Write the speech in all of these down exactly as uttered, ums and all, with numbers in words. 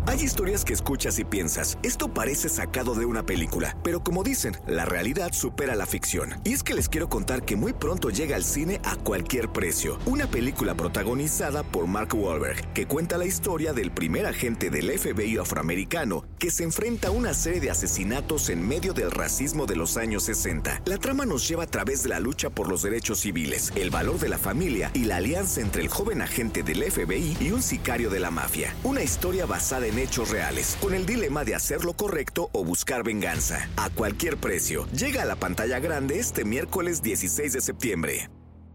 Hay historias que escuchas y piensas, esto parece sacado de una película, pero como dicen, la realidad supera la ficción. Y es que les quiero contar que muy pronto llega al cine A Cualquier Precio, una película protagonizada por Mark Wahlberg, que cuenta la historia del primer agente del F B I afroamericano que se enfrenta a una serie de asesinatos en medio del racismo de los años sesenta. La trama nos lleva a través de la lucha por los derechos civiles, el valor de la familia y la alianza entre el joven agente del F B I y un sicario de la mafia. Una historia basada en hechos reales, con el dilema de hacer lo correcto o buscar venganza. A Cualquier Precio. Llega a la pantalla grande este miércoles dieciséis de septiembre.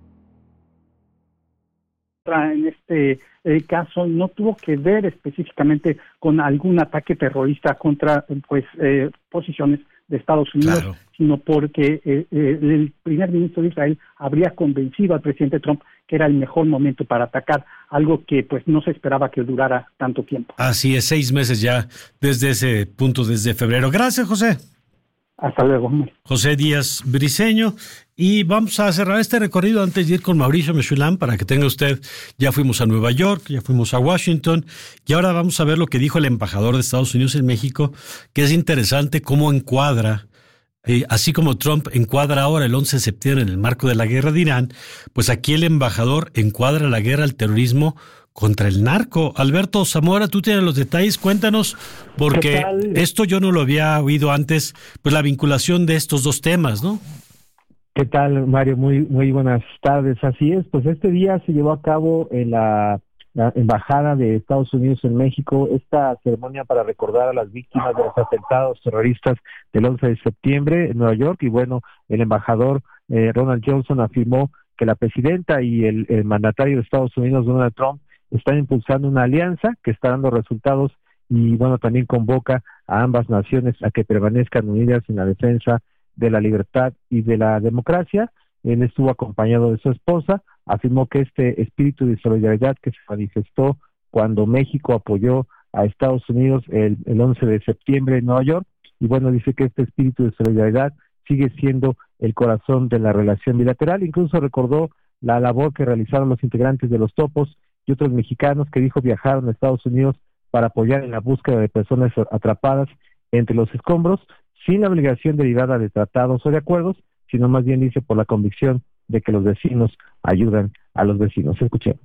En este eh, caso no tuvo que ver específicamente con algún ataque terrorista contra pues eh, posiciones de Estados Unidos, claro, sino porque eh, eh, el primer ministro de Israel habría convencido al presidente Trump que era el mejor momento para atacar, algo que pues no se esperaba que durara tanto tiempo. Así es, seis meses ya desde ese punto, desde febrero. Gracias, José. Hasta luego. José Díaz Briceño. Y vamos a cerrar este recorrido antes de ir con Mauricio Mechoulam para que tenga usted, ya fuimos a Nueva York, ya fuimos a Washington, y ahora vamos a ver lo que dijo el embajador de Estados Unidos en México, que es interesante cómo encuadra, eh, así como Trump encuadra ahora el once de septiembre en el marco de la guerra de Irán, pues aquí el embajador encuadra la guerra al terrorismo contra el narco. Alberto Zamora, tú tienes los detalles, cuéntanos, porque esto yo no lo había oído antes, pues la vinculación de estos dos temas, ¿no? ¿Qué tal, Mario? Muy muy buenas tardes. Así es, pues este día se llevó a cabo en la, la Embajada de Estados Unidos en México esta ceremonia para recordar a las víctimas de los atentados terroristas del once de septiembre en Nueva York, y bueno, el embajador eh, Ronald Johnson afirmó que la presidenta y el, el mandatario de Estados Unidos, Donald Trump, están impulsando una alianza que está dando resultados, y bueno, también convoca a ambas naciones a que permanezcan unidas en la defensa de la libertad y de la democracia. Él estuvo acompañado de su esposa, afirmó que este espíritu de solidaridad que se manifestó cuando México apoyó a Estados Unidos el, el once de septiembre en Nueva York, y bueno, dice que este espíritu de solidaridad sigue siendo el corazón de la relación bilateral. Incluso recordó la labor que realizaron los integrantes de los Topos y otros mexicanos que dijo viajaron a Estados Unidos para apoyar en la búsqueda de personas atrapadas entre los escombros, sin la obligación derivada de tratados o de acuerdos, sino más bien dice por la convicción de que los vecinos ayudan a los vecinos. Escuchemos.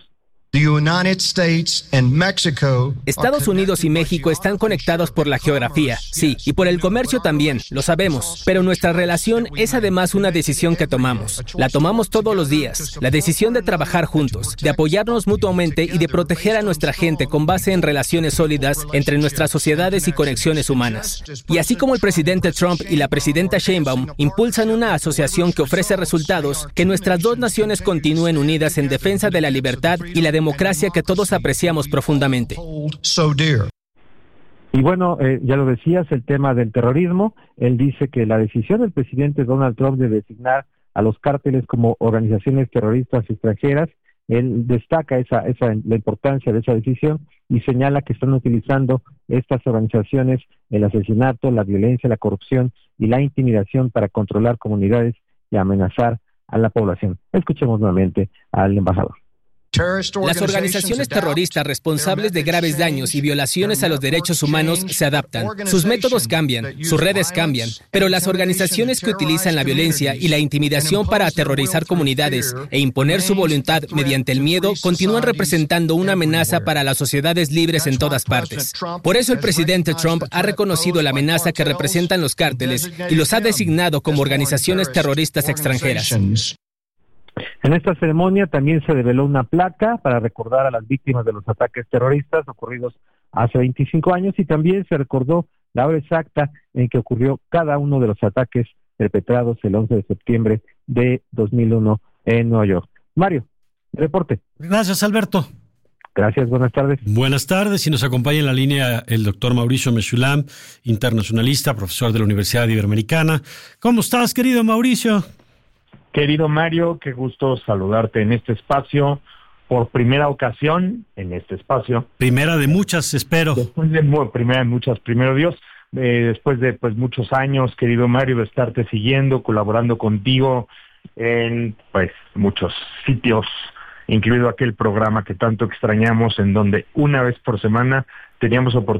Estados Unidos y México están conectados por la geografía, sí, y por el comercio también, lo sabemos, pero nuestra relación es además una decisión que tomamos. La tomamos todos los días, la decisión de trabajar juntos, de apoyarnos mutuamente y de proteger a nuestra gente con base en relaciones sólidas entre nuestras sociedades y conexiones humanas. Y así como el presidente Trump y la presidenta Sheinbaum impulsan una asociación que ofrece resultados, que nuestras dos naciones continúen unidas en defensa de la libertad y la democracia que todos apreciamos profundamente. Y bueno, eh, ya lo decías, el tema del terrorismo. Él dice que la decisión del presidente Donald Trump de designar a los cárteles como organizaciones terroristas extranjeras, él destaca esa, esa la importancia de esa decisión y señala que están utilizando estas organizaciones el asesinato, la violencia, la corrupción y la intimidación para controlar comunidades y amenazar a la población. Escuchemos nuevamente al embajador. Las organizaciones terroristas responsables de graves daños y violaciones a los derechos humanos se adaptan. Sus métodos cambian, sus redes cambian, pero las organizaciones que utilizan la violencia y la intimidación para aterrorizar comunidades e imponer su voluntad mediante el miedo continúan representando una amenaza para las sociedades libres en todas partes. Por eso el presidente Trump ha reconocido la amenaza que representan los cárteles y los ha designado como organizaciones terroristas extranjeras. En esta ceremonia también se develó una placa para recordar a las víctimas de los ataques terroristas ocurridos hace veinticinco años, y también se recordó la hora exacta en que ocurrió cada uno de los ataques perpetrados el once de septiembre de dos mil uno en Nueva York. Mario, reporte. Gracias, Alberto. Gracias, buenas tardes. Buenas tardes, y nos acompaña en la línea el doctor Mauricio Mechoulam, internacionalista, profesor de la Universidad Iberoamericana. ¿Cómo estás, querido Mauricio? Querido Mario, qué gusto saludarte en este espacio, por primera ocasión en este espacio. Primera de muchas, espero. Después de bueno, primera de muchas, primero Dios, eh, después de pues muchos años, querido Mario, de estarte siguiendo, colaborando contigo en pues muchos sitios, incluido aquel programa que tanto extrañamos, en donde una vez por semana teníamos oportunidad